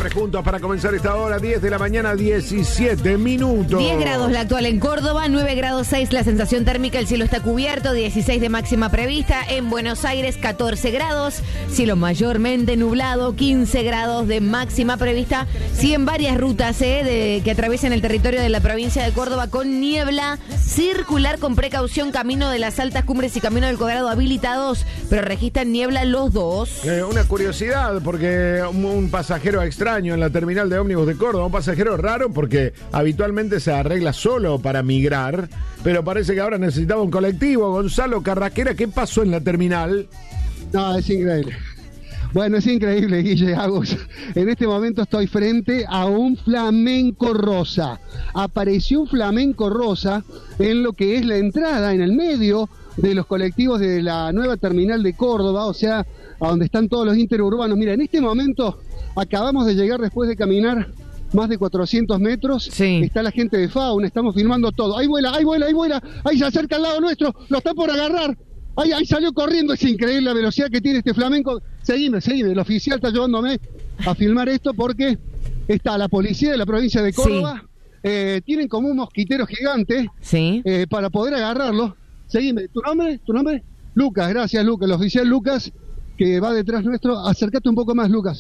siempre juntos para comenzar esta hora, 10 de la mañana, 17 minutos. 10 grados la actual en Córdoba, 9 grados 6 la sensación térmica, el cielo está cubierto, 16 de máxima prevista. En Buenos Aires, 14 grados, cielo mayormente nublado, 15 grados de máxima prevista. Sí, en varias rutas que atraviesan el territorio de la provincia de Córdoba con niebla, circular con precaución, camino de las altas cumbres y camino del Colorado habilitados, pero registran niebla los dos. Una curiosidad, porque un pasajero extraño en la terminal de ómnibus de Córdoba, un pasajero raro porque habitualmente se arregla solo para migrar, pero parece que ahora necesitaba un colectivo. Gonzalo Carraquera, ¿qué pasó en la terminal? No, es increíble. Bueno, es increíble, Guille Agus. En este momento estoy frente a un flamenco rosa. Apareció un flamenco rosa en lo que es la entrada, en el medio de los colectivos de la nueva terminal de Córdoba, o sea, a donde están todos los interurbanos. Mira, en este momento acabamos de llegar después de caminar más de 400 metros. Sí. Está la gente de Fauna, estamos filmando todo. Ahí vuela, ahí vuela, ahí vuela. Ahí se acerca al lado nuestro, lo está por agarrar. Ahí salió corriendo, es increíble la velocidad que tiene este flamenco. Seguime, el oficial está llevándome a filmar esto porque está la policía de la provincia de Córdoba. Sí. Tienen como un mosquitero gigante. Sí. Para poder agarrarlo. Seguime, ¿tu nombre? Lucas, gracias Lucas, el oficial Lucas que va detrás nuestro. Acércate un poco más, Lucas.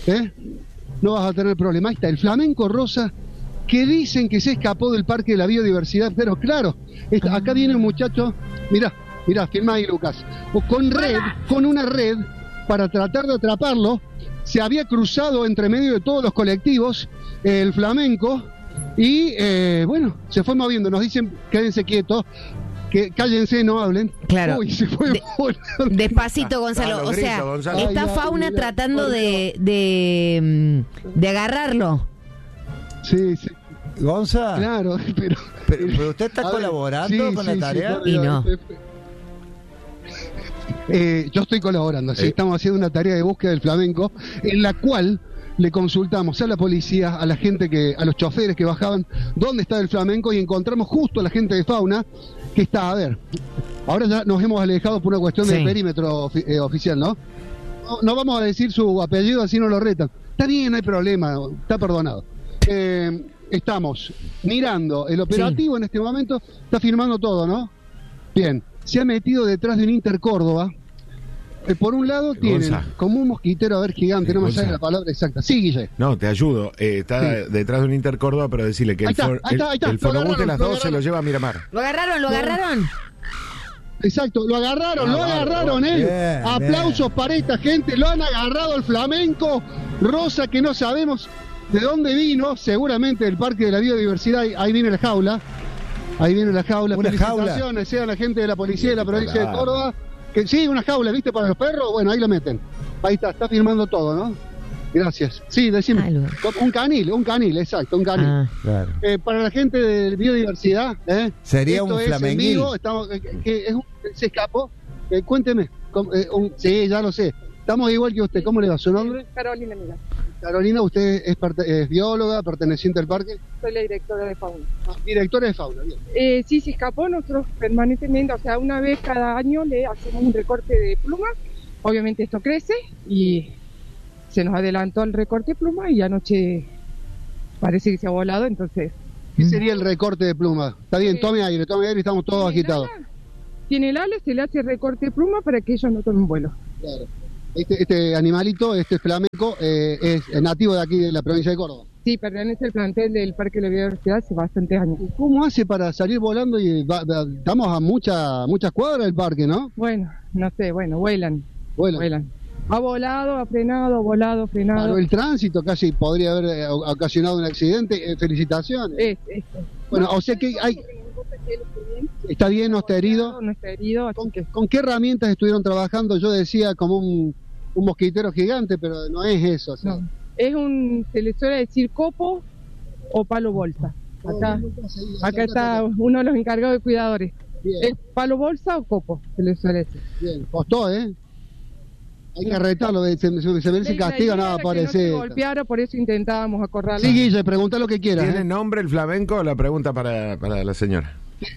No vas a tener problema. Ahí está el flamenco rosa que dicen que se escapó del Parque de la Biodiversidad, pero claro, acá viene un muchacho, mirá, filma ahí, Lucas, con una red para tratar de atraparlo. Se había cruzado entre medio de todos los colectivos el flamenco y bueno, se fue moviendo. Nos dicen, quédense quietos, que cállense, no hablen. Claro. Uy, se fue despacito, Gonzalo. O sea, Gonzalo. está Fauna tratando de agarrarlo. Sí. Gonza. Claro, pero usted está colaborando con la tarea. Y no. Yo estoy colaborando, sí, estamos haciendo una tarea de búsqueda del flamenco en la cual le consultamos a la policía, a la gente a los choferes que bajaban dónde está el flamenco y encontramos justo a la gente de Fauna que está, a ver, ahora ya nos hemos alejado por una cuestión de perímetro oficial, ¿no? No vamos a decir su apellido, así no lo retan. Está bien, no hay problema, está perdonado. Estamos mirando el operativo en este momento, está firmando todo, ¿no? Bien, se ha metido detrás de un Intercórdoba. Por un lado tienen como un mosquitero, a ver, gigante, no me sale la palabra exacta. Sí, Guille. No, te ayudo. Está detrás de un Intercórdoba, pero decirle que el fonobús de las 2 se lo lleva a Miramar. ¿Lo agarraron? Exacto, lo agarraron, Bien, aplausos para esta gente, lo han agarrado el flamenco rosa que no sabemos de dónde vino, seguramente del Parque de la Biodiversidad. Ahí viene la jaula. Una felicitaciones jaula. Sea la gente de la policía de la provincia de Córdoba. Que sí, una jaula, ¿viste? Para los perros, bueno, ahí lo meten. Ahí está firmando todo, ¿no? Gracias. Sí, decime. Un canil, exacto, un canil. Claro. Para la gente de biodiversidad, sería un flamenguil. Se escapó. Cuénteme. Sí, ya lo sé. Estamos igual que usted. ¿Cómo le va su nombre? Carolina, mira. Carolina, usted es bióloga, perteneciente al parque. Soy la directora de Fauna. Directora de Fauna, bien. Sí, se escapó. Nosotros permanentemente, o sea, una vez cada año le hacemos un recorte de plumas. Obviamente esto crece y se nos adelantó el recorte de plumas y anoche parece que se ha volado, entonces... ¿Qué sería el recorte de plumas? Está bien, tome aire y estamos todos agitados. Tiene el ala, se le hace recorte de plumas para que ellos no tomen vuelo. Claro. Este animalito, este flamenco, es nativo de aquí, de la provincia de Córdoba. Sí, pertenece al plantel del Parque de la Biodiversidad hace bastantes años. ¿Cómo hace para salir volando? Estamos a muchas cuadras del parque, ¿no? Bueno, no sé, vuelan. Ha volado, ha frenado, frenado. Claro, el tránsito casi podría haber ocasionado un accidente. Felicitaciones. Bueno, o sea que hay... ¿Está bien? ¿No está herido? No está herido. ¿Con qué herramientas estuvieron trabajando? Yo decía como un mosquitero gigante, pero no es eso. O sea. No. Se le suele decir copo o palo bolsa. Acá está uno de los encargados de cuidadores. Bien. ¿Es palo bolsa o copo? Se le suele decir. Bien, costó, Hay que retarlo, se merece castigo, nada parece. No se golpeara, por eso intentábamos acorralarlo. Sí, Guille, pregunta lo que quieras. ¿Tiene nombre el flamenco? La pregunta para la señora.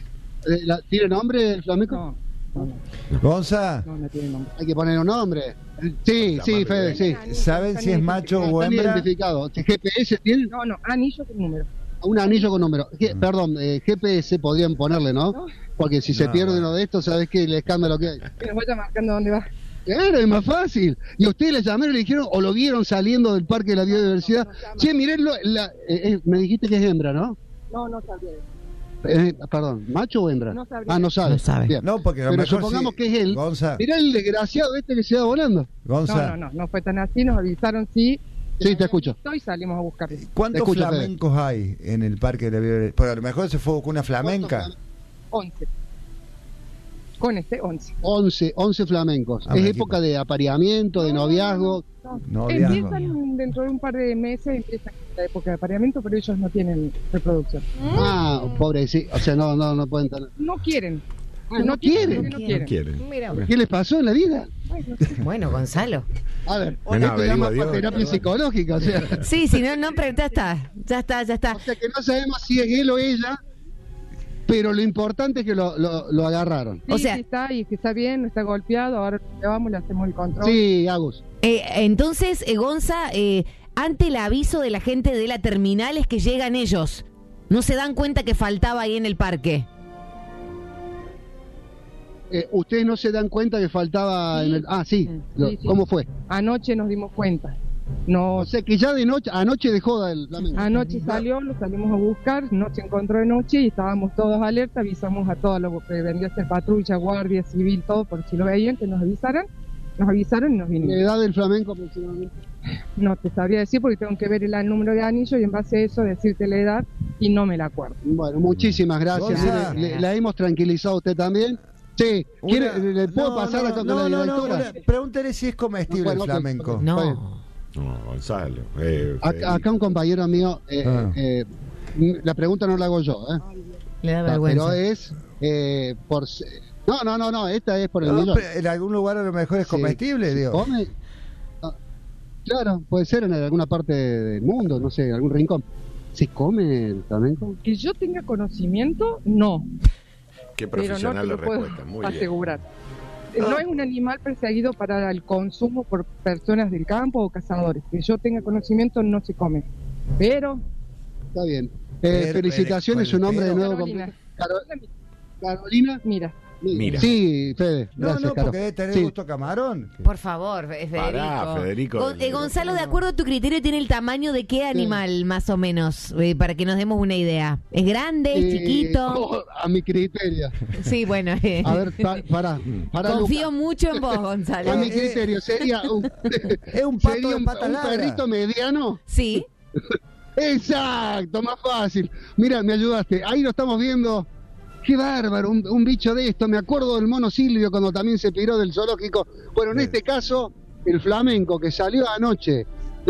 ¿Tiene nombre el flamenco? No. Gonza. No tiene nombre. Hay que poner un nombre. Sí, Fede, sí. ¿Saben si es macho o Están hembra? identificados. ¿GPS tienen? No, anillo con número. Un anillo con número. Perdón, GPS podrían ponerle, ¿no? No. Porque si se pierde uno de estos, ¿sabés qué? El escándalo que hay. Que nos vaya marcando dónde va. Claro, es más fácil. Y a ustedes le llamaron y le dijeron, o lo vieron saliendo del Parque de la Biodiversidad. Che, miren, me dijiste que es hembra, ¿no? No sabía. Perdón, ¿macho o hembra? No sabría. Ah, no sabe. No sabe. Bien. No, porque a lo Pero mejor supongamos sí. que es él. Gonza, Mirá el desgraciado que se va volando. Gonza, No fue tan así, nos avisaron sí. Sí, te escucho. Y salimos a buscarlo. ¿cuántos Te escucho, flamencos hay en el Parque de la Biodiversidad? Porque a lo mejor se fue con una flamenca. 11. Con 11. 11 flamencos. Ah, Es me época de apareamiento, de noviazgo. Noviazgo. Empiezan dentro de un par de meses, empieza la época de apareamiento, pero ellos no tienen reproducción. Ah, pobre, sí. O sea, no pueden tener. No quieren. Ah, no quieren. No quieren. quieren. Mira, ¿Qué les pasó en la vida? bueno, Gonzalo. A ver, Bueno, esto llama averigua, Dios. terapia psicológica, o sea. Sí, no, pero ya está. O sea que no sabemos si es él o ella, pero lo importante es que lo agarraron. Sí, O sea- sí está, y que está bien, no está golpeado, ahora lo llevamos, le hacemos el control. Sí, Agus. Entonces, Gonza, ante el aviso de la gente de la terminal es que llegan ellos. No se dan cuenta que faltaba ahí en el parque. Ustedes no se dan cuenta que faltaba Sí. en el... Ah, sí. Sí. ¿Cómo fue? Anoche nos dimos cuenta. No, O sea que ya de noche, anoche de joda el flamenco. anoche salió, lo salimos a buscar, no se encontró de noche y estábamos todos alerta, avisamos a todos los que vendría a ser patrulla, guardia civil, todo, por si lo veían, que nos avisaron y nos ¿La vinimos. edad del flamenco aproximadamente? No te sabría decir porque tengo que ver el número de anillo y en base a eso decirte la edad y no me la acuerdo. Bueno, muchísimas gracias. Gonza. La hemos tranquilizado a usted también. Sí, ¿le puedo pasar acá con la directora? Pregúntale si es comestible Bueno, el ok, flamenco. ok. No. No, Gonzalo. Acá un compañero mío, la pregunta no la hago yo, Le da pero vergüenza. es por... No, esta es por el No, millón. pero en algún lugar a lo mejor es Sí. comestible, digo. ¿Come? Ah, claro, puede ser en alguna parte del mundo, no sé, algún rincón. ¿Se come el flamenco? Que yo tenga conocimiento, no, Qué pero no profesional te la lo puedo respuesta. Muy bien. asegurar. No es un animal perseguido para el consumo por personas del campo o cazadores. Que yo tenga conocimiento, no se come. Pero, Está bien. Pero, Felicitaciones, su nombre de nuevo. Carolina. Carolina. Mira, Mira. Sí, Fede. No, Gracias, porque Caro. debe tener Sí. gusto camarón. Por favor, Federico. Pará, Federico. Gonzalo, de acuerdo a tu criterio, ¿tiene el tamaño de qué animal, más o menos? Para que nos demos una idea. ¿Es grande? ¿Es chiquito? A mi criterio. Sí, bueno. A ver, pará. Confío Luca. mucho en vos, Gonzalo. A mi criterio sería un, Es un pato sería de un pata larga. perrito mediano. Sí. Exacto, más fácil. Mira, me ayudaste. Ahí lo estamos viendo. Qué bárbaro, un bicho de esto. Me acuerdo del mono Silvio cuando también se piró del zoológico. Bueno, en este caso, el flamenco que salió anoche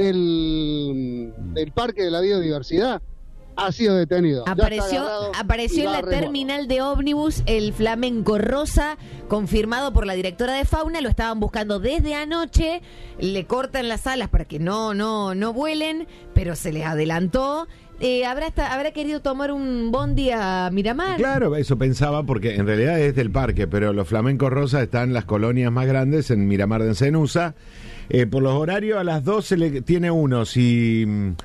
del Parque de la Biodiversidad ha sido detenido. Ya está agarrado Apareció y en va la a remolque. terminal de ómnibus el flamenco rosa, confirmado por la directora de fauna. Lo estaban buscando desde anoche. Le cortan las alas para que no vuelen, pero se les adelantó. ¿Habrá querido tomar un bondi a Miramar? Claro, eso pensaba porque en realidad es del parque, pero los flamencos rosas están en las colonias más grandes, en Miramar de Encenusa. Por los horarios a las 12 tiene uno. Si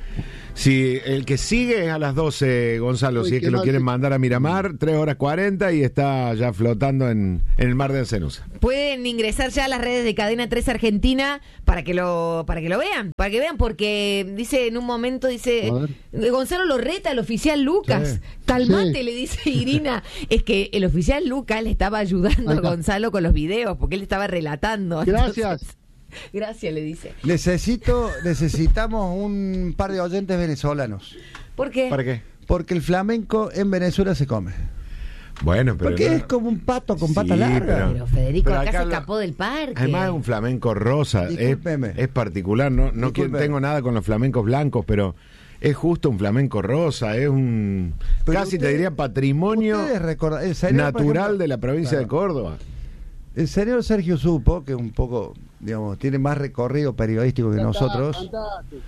el que sigue es a las 12, Gonzalo, Uy, si es qué que lo mal. quieren mandar a Miramar, 3 horas 40 y está ya flotando en el mar de Encenusa. Pueden ingresar ya a las redes de Cadena 3 Argentina para que lo vean, porque dice en un momento, A Gonzalo lo reta el oficial Lucas. Sí. Calmate, Sí. le dice Irina. Es que el oficial Lucas le estaba ayudando Ahí a está. Gonzalo con los videos, porque él estaba relatando. Gracias. Gracias, le dice. Necesitamos un par de oyentes venezolanos. ¿Por qué? ¿Para qué? Porque el flamenco en Venezuela se come. Bueno, pero Porque no- es como un pato con Sí, pata larga. Pero Federico, pero acá acá se lo- escapó del parque. Además es un flamenco rosa, Discúlpeme. es particular, no Discúlpeme. tengo nada con los flamencos blancos, pero es justo un flamenco rosa, es un Pero casi te usted- diría patrimonio Ustedes recordan- el señor, por natural ejemplo- de la provincia Claro. de Córdoba. El señor Sergio Supo, que un poco, digamos, tiene más recorrido periodístico que nosotros. Fantástico.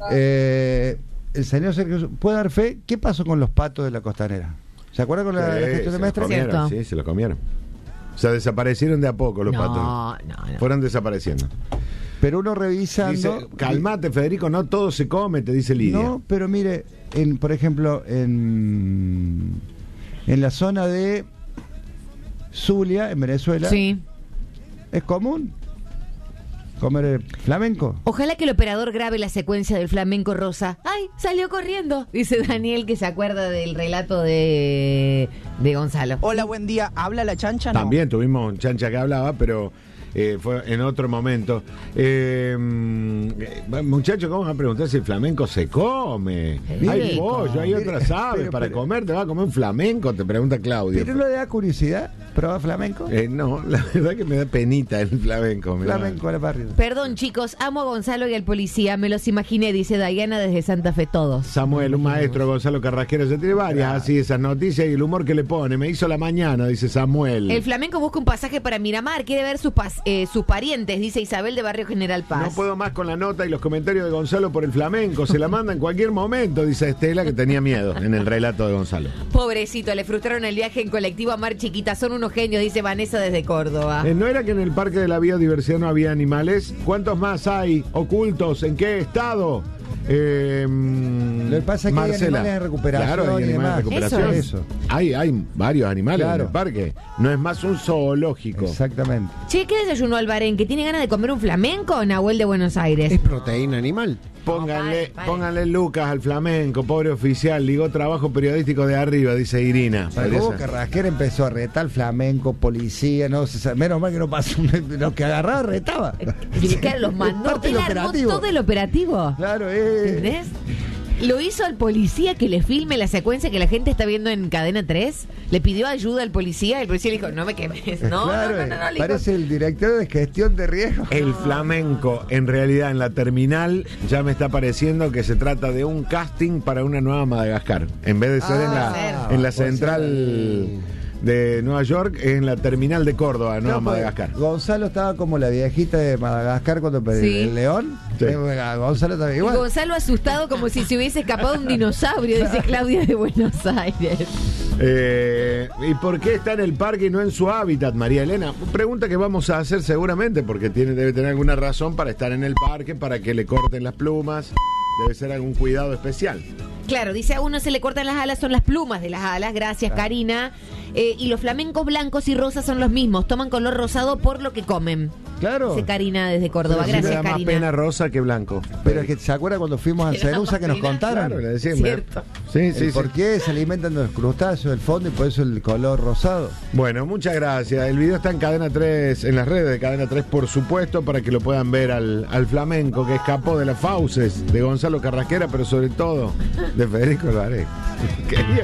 El señor Sergio Supo, ¿puede dar fe? ¿Qué pasó con los patos de la costanera? ¿Se acuerda con la Sí, gestión de se Mestre? los comieron, Cierto. sí, se los comieron. O sea, desaparecieron de a poco los patos. No. Fueron desapareciendo. Pero uno revisando... Dice, calmate, Federico, no todo se come, te dice Lidia. No, pero mire, por ejemplo, en la zona de Zulia, en Venezuela, Sí. es común comer flamenco. Ojalá que el operador grabe la secuencia del flamenco, Rosa. ¡Ay, salió corriendo! Dice Daniel, que se acuerda del relato de Gonzalo. Hola, buen día. ¿Habla la chancha? No. También tuvimos un chancha que hablaba, pero fue en otro momento. Muchachos, ¿cómo van a preguntar si el flamenco se come? Sí. Hay pollo, hay otras aves Pero- para comer. ¿Te va a comer un flamenco? Te pregunta Claudio. ¿Pero no le da curiosidad probar flamenco? No, la verdad que me da penita el flamenco. me da- Flamenco a la parrilla. Perdón, chicos, amo a Gonzalo y al policía. Me los imaginé, dice Diana desde Santa Fe, todos. Samuel, un maestro, Gonzalo Carrasquero, ya tiene varias así esas noticias y el humor que le pone. Me hizo la mañana, dice Samuel. El flamenco busca un pasaje para Miramar, quiere ver sus parientes, dice Isabel de Barrio General Paz. No puedo más con la nota y los comentarios de Gonzalo por el flamenco. Se la manda en cualquier momento, dice Estela, que tenía miedo en el relato de Gonzalo. Pobrecito, le frustraron el viaje en colectivo a Mar Chiquita. Son unos genios, dice Vanessa desde Córdoba. ¿No era que en el Parque de la Biodiversidad no había animales? ¿Cuántos más hay ocultos? ¿En qué estado? Lo que pasa es que hay animales en recuperación Claro, hay y animales en demás. recuperación. Eso. Hay varios animales Claro. en el parque. No es más un zoológico. Exactamente. Che, ¿qué desayunó Albarén? ¿Que tiene ganas de comer un flamenco? Nahuel de Buenos Aires. Es proteína animal. Pónganle, pare. pónganle Lucas al flamenco, pobre oficial. Ligó trabajo periodístico de arriba, dice Irina. Jacobo Teresa. Carrasquera empezó a retar flamenco, policía, no se sabe. Menos mal que no pasó. Lo que agarraba retaba. Claro, los mandó. Parte Él del armó operativo. todo el operativo. Claro, ¿Entendés? Lo hizo al policía que le filme la secuencia que la gente está viendo en Cadena 3. Le pidió ayuda al policía. El policía le dijo, no me quemes. No, claro, no, le dijo, parece el director de gestión de riesgo. El flamenco, en realidad, en la terminal, ya me está pareciendo que se trata de un casting para una nueva Madagascar. En vez de ser en la puede central de Nueva York, es en la terminal de Córdoba, Nueva No, pues, Madagascar. Gonzalo estaba como la viejita de Madagascar cuando perdió Sí. el león. Sí. Gonzalo estaba Y igual. Gonzalo asustado como si se hubiese escapado un dinosaurio, dice Claudia de Buenos Aires. ¿Y por qué está en el parque y no en su hábitat, María Elena? Pregunta que vamos a hacer seguramente, porque debe tener alguna razón para estar en el parque, para que le corten las plumas. Debe ser algún cuidado especial. Claro, dice a uno se le cortan las alas, son las plumas de las alas, gracias Karina. Y los flamencos blancos y rosas son los mismos, toman color rosado por lo que comen. Claro. Dice Karina desde Córdoba, Pero sí me gracias da más Karina. pena rosa que blanco. Pero es que se acuerda cuando fuimos a Era Ancerusa más que nos pena. contaron. Claro, le decía. Cierto. Sí, el sí, sí. por qué se alimentan de los crustáceos del fondo y por eso el color rosado. Bueno, muchas gracias. El video está en Cadena 3, en las redes de Cadena 3, por supuesto, para que lo puedan ver al flamenco que escapó de las fauces de Gonzalo Carrasquera, pero sobre todo de Federico Alvarez. Quería